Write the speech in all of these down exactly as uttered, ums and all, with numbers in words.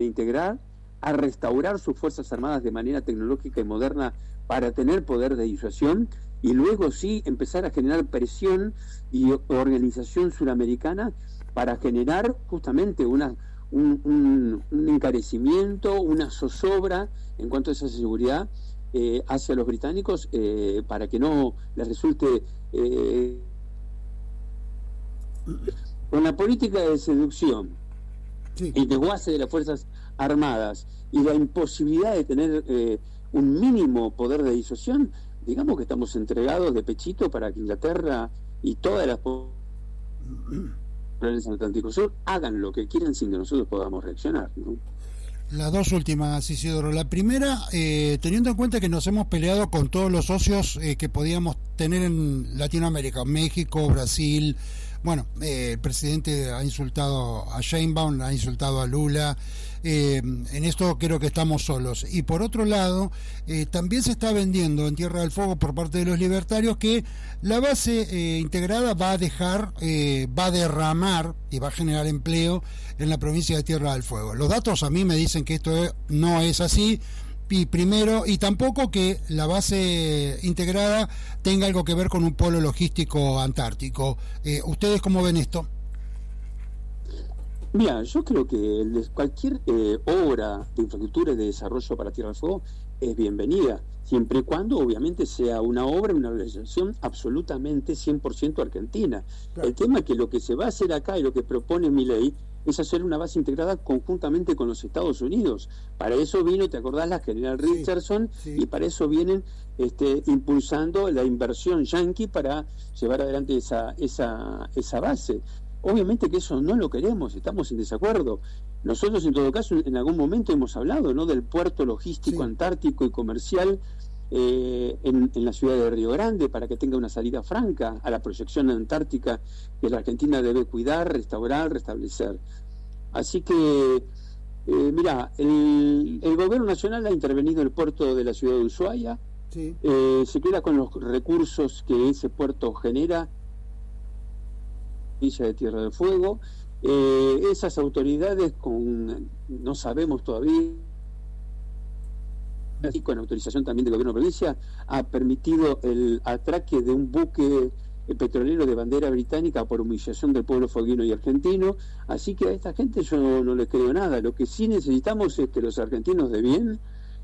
integrar, a restaurar sus Fuerzas Armadas de manera tecnológica y moderna para tener poder de disuasión, y luego sí empezar a generar presión y organización suramericana para generar justamente una, un, un, un encarecimiento, una zozobra en cuanto a esa seguridad eh, hacia los británicos, eh, para que no les resulte... Eh, con la política de seducción sí. y desguace de las Fuerzas Armadas y la imposibilidad de tener eh, un mínimo poder de disuasión, digamos que estamos entregados de pechito para que Inglaterra y todas las poblaciones del Atlántico Sur hagan lo que quieran sin que nosotros podamos reaccionar, ¿no? Las dos últimas, Isidoro. La primera, eh, teniendo en cuenta que nos hemos peleado con todos los socios eh, que podíamos tener en Latinoamérica, México, Brasil. Bueno, eh, el presidente ha insultado a Sheinbaum, ha insultado a Lula. Eh, en esto creo que estamos solos. Y por otro lado, eh, también se está vendiendo en Tierra del Fuego por parte de los libertarios que la base eh, integrada va a dejar, eh, va a derramar y va a generar empleo en la provincia de Tierra del Fuego. Los datos a mí me dicen que esto no es así. Y primero, y tampoco que la base integrada tenga algo que ver con un polo logístico antártico. Eh, ¿Ustedes cómo ven esto? Mira, yo creo que cualquier eh, obra de infraestructura y de desarrollo para Tierra del Fuego es bienvenida, siempre y cuando obviamente sea una obra, una organización absolutamente cien por ciento argentina. Claro. El tema es que lo que se va a hacer acá y lo que propone mi ley es hacer una base integrada conjuntamente con los Estados Unidos. Para eso vino, ¿te acordás? La general Richardson, sí, sí. Y para eso vienen este, impulsando la inversión yanqui para llevar adelante esa, esa, esa base. Obviamente que eso no lo queremos, estamos en desacuerdo. Nosotros en todo caso en algún momento hemos hablado, ¿no?, del puerto logístico, sí, antártico y comercial eh, en, en la ciudad de Río Grande, para que tenga una salida franca a la proyección antártica que la Argentina debe cuidar, restaurar, restablecer. Así que, eh, mira, el, el gobierno nacional ha intervenido en el puerto de la ciudad de Ushuaia, sí. eh, se queda con los recursos que ese puerto genera, de Tierra del Fuego. Eh, esas autoridades, con no sabemos todavía, y con autorización también del gobierno de provincia, ha permitido el atraque de un buque petrolero de bandera británica por humillación del pueblo fueguino y argentino. Así que a esta gente yo no, no les creo nada. Lo que sí necesitamos es que los argentinos de bien,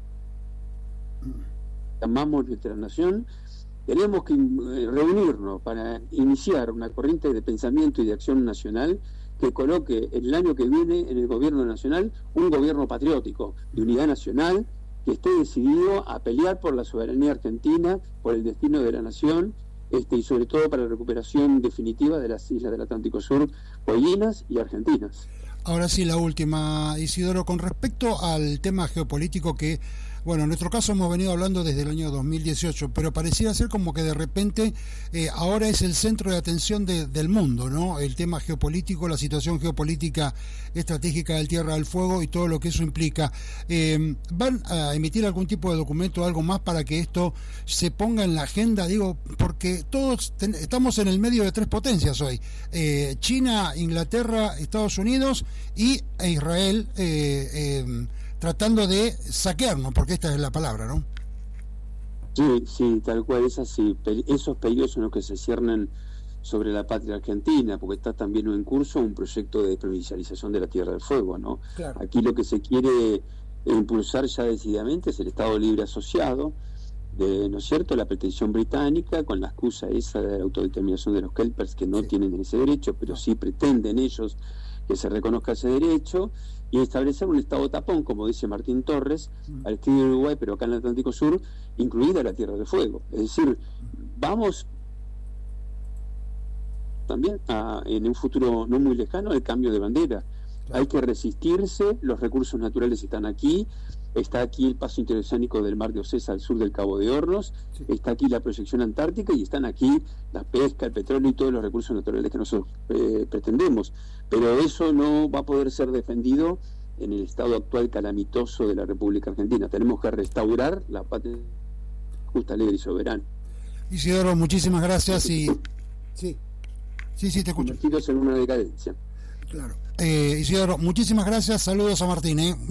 amamos nuestra nación, tenemos que reunirnos para iniciar una corriente de pensamiento y de acción nacional que coloque el año que viene en el gobierno nacional un gobierno patriótico, de unidad nacional, que esté decidido a pelear por la soberanía argentina, por el destino de la nación, este, y sobre todo para la recuperación definitiva de las islas del Atlántico Sur, fueguinas y argentinas. Ahora sí, la última, Isidoro, con respecto al tema geopolítico que, bueno, en nuestro caso hemos venido hablando desde el año dos mil dieciocho, pero pareciera ser como que de repente eh, ahora es el centro de atención de, del mundo, ¿no? El tema geopolítico, la situación geopolítica estratégica del Tierra del Fuego y todo lo que eso implica. Eh, ¿Van a emitir algún tipo de documento o algo más para que esto se ponga en la agenda? Digo, porque todos ten, estamos en el medio de tres potencias hoy. Eh, China, Inglaterra, Estados Unidos y Israel, eh, eh, tratando de saquearnos, porque esta es la palabra, ¿no? Sí, sí, tal cual, es así. Esos peligros son los que se ciernen sobre la patria argentina, porque está también en curso un proyecto de provincialización de la Tierra del Fuego, ¿no? Claro. Aquí lo que se quiere impulsar ya decididamente es el Estado Libre Asociado, de, ¿no es cierto?, la pretensión británica, con la excusa esa de la autodeterminación de los kelpers, que no sí. tienen ese derecho, pero sí pretenden ellos que se reconozca ese derecho, y establecer un estado tapón, como dice Martín Torres, mm. al estilo de Uruguay, pero acá en el Atlántico Sur, incluida la Tierra del Fuego. Es decir, vamos también a, en un futuro no muy lejano, al cambio de bandera. Claro. Hay que resistirse, los recursos naturales están aquí, está aquí el paso interoceánico del Mar de Ocesa al sur del Cabo de Hornos, sí. está aquí la proyección antártica y están aquí la pesca, el petróleo y todos los recursos naturales que nosotros eh, pretendemos. Pero eso no va a poder ser defendido en el estado actual calamitoso de la República Argentina. Tenemos que restaurar la patria justa, alegre y soberana. Isidoro, muchísimas gracias y... Sí, sí, sí, te escucho. Convertidos en una decadencia. Claro. Eh, Isidoro, muchísimas gracias, saludos a Martín, ¿eh?